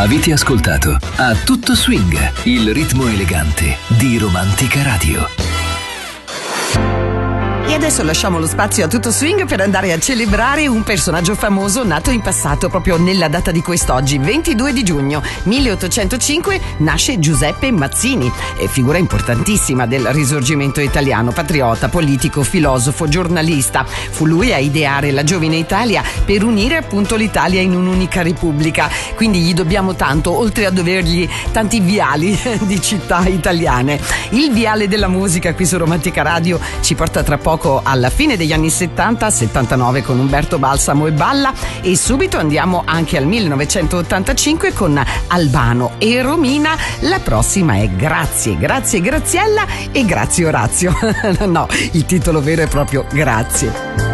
Avete ascoltato A Tutto Swing, il ritmo elegante di Romantica Radio. E adesso lasciamo lo spazio a Tutto Swing per andare a celebrare un personaggio famoso nato in passato, proprio nella data di quest'oggi, 22 di giugno 1805, nasce Giuseppe Mazzini, figura importantissima del risorgimento italiano, patriota, politico, filosofo, giornalista. Fu lui a ideare la Giovine Italia per unire appunto l'Italia in un'unica repubblica, quindi gli dobbiamo tanto, oltre a dovergli tanti viali di città italiane. Il viale della musica qui su Romantica Radio ci porta tra poco alla fine degli anni 70, 79 con Umberto Balsamo e Balla, e subito andiamo anche al 1985 con Albano e Romina. La prossima è Grazie, grazie Graziella e grazie Orazio. No, il titolo vero è proprio Grazie.